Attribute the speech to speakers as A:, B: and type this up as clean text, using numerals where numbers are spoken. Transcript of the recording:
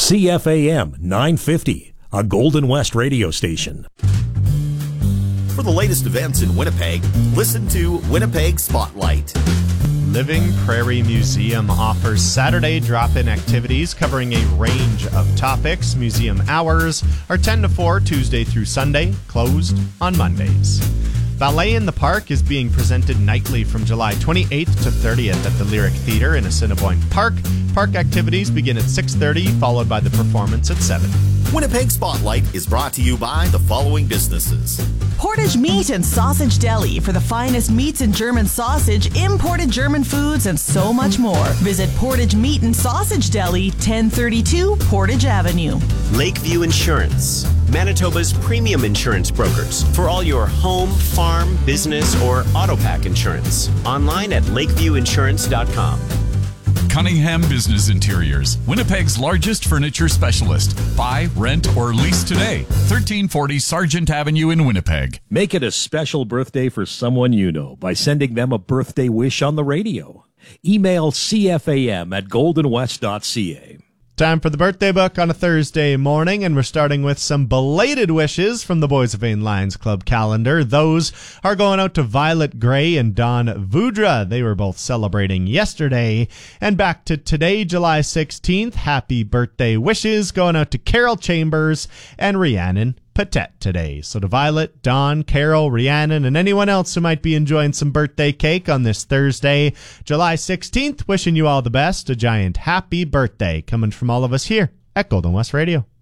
A: CFAM 950, a Golden West radio station.
B: For the latest events in Winnipeg, listen to Winnipeg Spotlight.
C: Living Prairie Museum offers Saturday drop-in activities covering a range of topics. Museum hours are 10 to 4 Tuesday through Sunday, closed on Mondays. Ballet in the Park is being presented nightly from July 28th to 30th at the Lyric Theatre in Assiniboine Park. Park activities begin at 6:30, followed by the performance at 7.
B: Winnipeg Spotlight is brought to you by the following businesses.
D: Portage Meat and Sausage Deli for the finest meats and German sausage, imported German foods, and so much more. Visit Portage Meat and Sausage Deli, 1032 Portage Avenue.
E: Lakeview Insurance, Manitoba's premium insurance brokers for all your home, farm, business, or autopack insurance. Online at lakeviewinsurance.com.
F: Cunningham Business Interiors, Winnipeg's largest furniture specialist. Buy, rent, or lease today. 1340 Sargent Avenue in Winnipeg.
A: Make it a special birthday for someone you know by sending them a birthday wish on the radio. Email cfam@goldenwest.ca.
C: Time for the birthday book on a Thursday morning, and we're starting with some belated wishes from the Boys of Vain Lions Club calendar. Those are going out to Violet Gray and Don Voudra. They were both celebrating yesterday. And back to today, July 16th, happy birthday wishes going out to Carol Chambers and Rhiannon Patet today. So to Violet, Don, Carol, Rhiannon, and anyone else who might be enjoying some birthday cake on this Thursday, July 16th, wishing you all the best. A giant happy birthday coming from all of us here at Golden West Radio.